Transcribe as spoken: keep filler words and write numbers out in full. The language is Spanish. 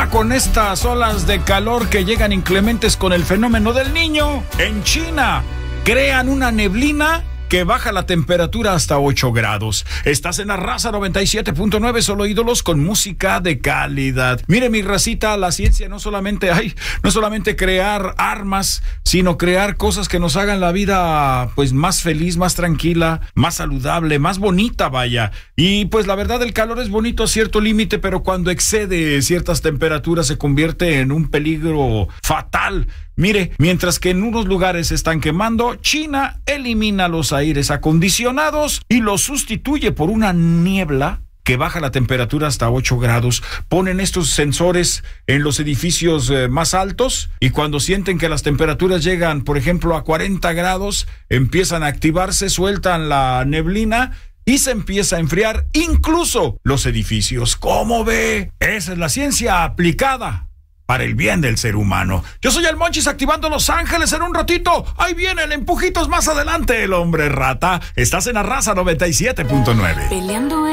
con estas olas de calor que llegan inclementes con el fenómeno del Niño. En China crean una neblina que baja la temperatura hasta ocho grados. Estás en la Raza noventa y siete punto nueve, solo ídolos con música de calidad. Mire, mi racita, la ciencia no solamente hay, no solamente crear armas, sino crear cosas que nos hagan la vida pues más feliz, más tranquila, más saludable, más bonita, vaya. Y pues la verdad, el calor es bonito a cierto límite, pero cuando excede ciertas temperaturas se convierte en un peligro fatal. Mire, mientras que en unos lugares se están quemando, China elimina los aires acondicionados y los sustituye por una niebla que baja la temperatura hasta ocho grados. Ponen estos sensores en los edificios eh, más altos y cuando sienten que las temperaturas llegan, por ejemplo, a cuarenta grados, empiezan a activarse, sueltan la neblina y se empieza a enfriar incluso los edificios. ¿Cómo ve? Esa es la ciencia aplicada para el bien del ser humano. Yo soy el Monchis, activando Los Ángeles en un ratito. Ahí viene el empujitos más adelante, el hombre rata. Estás en la Raza noventa y siete punto nueve. Peleando